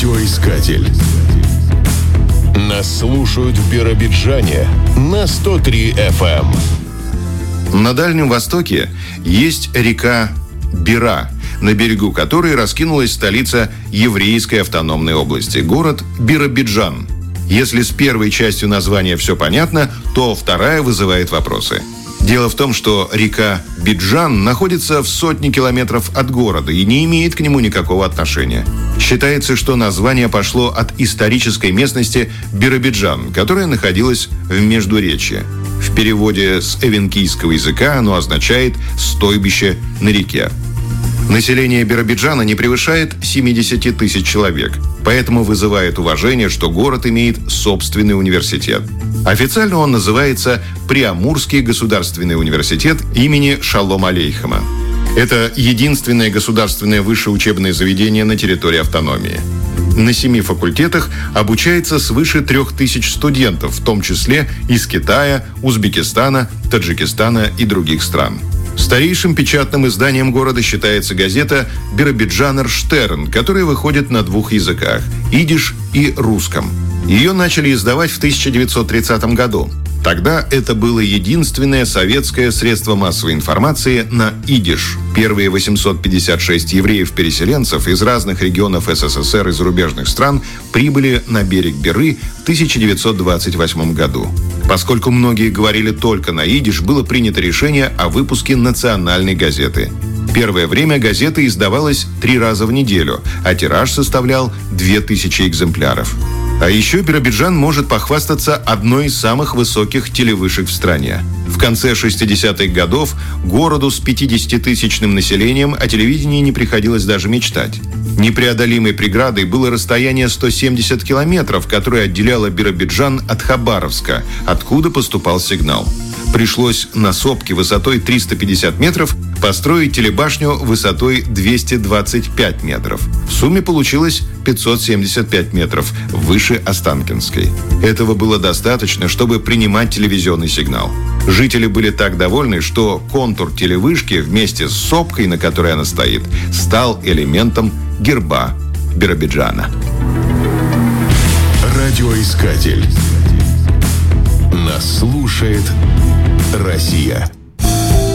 Радиоискатель. Нас слушают в Биробиджане на 103 FM. На Дальнем Востоке есть река Бира, на берегу которой раскинулась столица еврейской автономной области, город Биробиджан. Если с первой частью названия все понятно, то вторая вызывает вопросы. Дело в том, что река Биджан находится в сотне километров от города и не имеет к нему никакого отношения. Считается, что название пошло от исторической местности Биробиджан, которая находилась в Междуречье. В переводе с эвенкийского языка оно означает «стойбище на реке». Население Биробиджана не превышает 70 тысяч человек, поэтому вызывает уважение, что город имеет собственный университет. Официально он называется Приамурский государственный университет имени Шалом Алейхема. Это единственное государственное высшее учебное заведение на территории автономии. На 7 факультетах обучается свыше 3000 студентов, в том числе из Китая, Узбекистана, Таджикистана и других стран. Старейшим печатным изданием города считается газета «Биробиджанер Штерн», которая выходит на 2 языках – идиш и русском. Ее начали издавать в 1930 году. Тогда это было единственное советское средство массовой информации на идиш. Первые 856 евреев-переселенцев из разных регионов СССР и зарубежных стран прибыли на берег Биры в 1928 году. Поскольку многие говорили только на идиш, было принято решение о выпуске национальной газеты. Первое время газета издавалась 3 раза в неделю, а тираж составлял 2000 экземпляров. А еще Биробиджан может похвастаться одной из самых высоких телевышек в стране. В конце 60-х годов городу с 50-тысячным населением о телевидении не приходилось даже мечтать. Непреодолимой преградой было расстояние 170 километров, которое отделяло Биробиджан от Хабаровска, откуда поступал сигнал. Пришлось на сопке высотой 350 метров построить телебашню высотой 225 метров. В сумме получилось 575 метров, выше Останкинской. Этого было достаточно, чтобы принимать телевизионный сигнал. Жители были так довольны, что контур телевышки вместе с сопкой, на которой она стоит, стал элементом герба Биробиджана. Радиоискатель. Нас слушает Россия.